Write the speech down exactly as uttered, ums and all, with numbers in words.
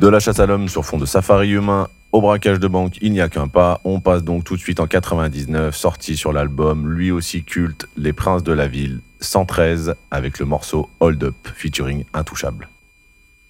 De la chasse à l'homme sur fond de safari humain au braquage de banque, il n'y a qu'un pas. On passe donc tout de suite en quatre-vingt-dix-neuf, sorti sur l'album, lui aussi culte, Les Princes de la Ville, cent treize, avec le morceau Hold Up, featuring Intouchable.